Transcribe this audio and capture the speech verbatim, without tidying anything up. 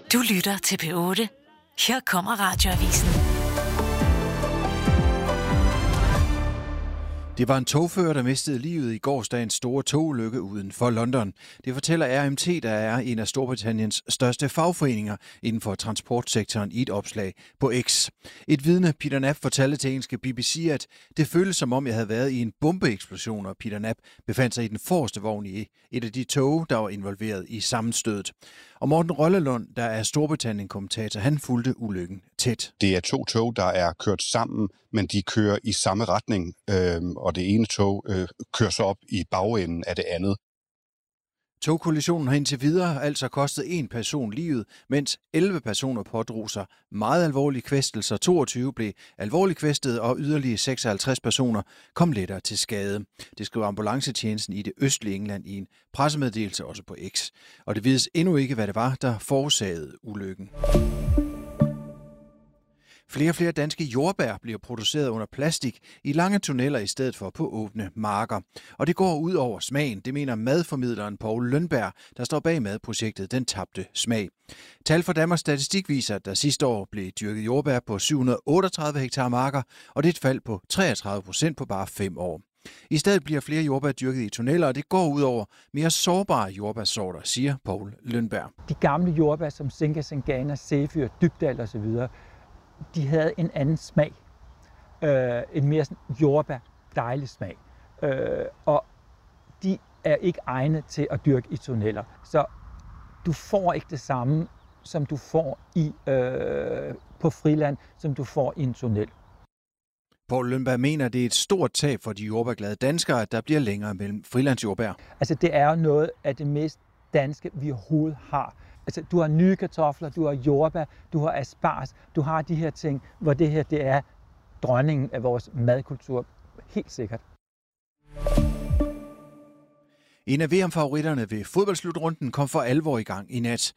Du lytter til P otte. Her kommer Radioavisen. Det var en togfører, der mistede livet i gårsdagens store togulykke uden for London. Det fortæller R M T, der er en af Storbritanniens største fagforeninger inden for transportsektoren, i et opslag på X. Et vidne, Peter Knapp, fortalte til engelske B B C, at det føltes som om, jeg havde været i en bombeeksplosion, og Peter Knapp befandt sig i den forreste vogn i et af de tog, der var involveret i sammenstødet. Og Morten Røllelund, der er Storbritannien-kommentator, han fulgte ulykken tæt. Det er to tog, der er kørt sammen, men de kører i samme retning, øh, og det ene tog øh, kører så op i bagenden af det andet. Togkollisionen har indtil videre altså kostet en person livet, mens elleve personer pådrog sig meget alvorlige kvæstelser. toogtyve blev alvorligt kvæstet, og yderligere seksoghalvtreds personer kom lettere til skade. Det skriver ambulancetjenesten i det østlige England i en pressemeddelelse også på X. Og det vides endnu ikke, hvad det var, der forårsagede ulykken. Flere og flere danske jordbær bliver produceret under plastik i lange tunneller i stedet for på åbne marker. Og det går ud over smagen, det mener madformidleren Poul Lønberg, der står bag madprojektet Den Tabte Smag. Tal fra Danmarks Statistik viser, at der sidste år blev dyrket jordbær på syv hundrede og otteogtredive hektar marker, og det er et fald på treogtredive procent på bare fem år. I stedet bliver flere jordbær dyrket i tunneller, og det går ud over mere sårbare jordbærsorter, siger Poul Lønberg. De gamle jordbær som Zinca, Zingana, Zefyr, Dybdal osv., de havde en anden smag. Øh, en mere sådan jordbær, dejlig smag. Øh, og de er ikke egnet til at dyrke i tunneller. Så du får ikke det samme, som du får i, øh, på friland, som du får i en tunnel. Poul Lønberg mener, at det er et stort tab for de jordbærglade danskere, at der bliver længere mellem frilandsjordbær. Altså det er jo noget af det mest danske, vi overhovedet har. Altså, du har nye kartofler, du har jordbær, du har asparges, du har de her ting, hvor det her det er dronningen af vores madkultur. Helt sikkert. En af V M-favoritterne ved fodboldslutrunden kom for alvor i gang i nat.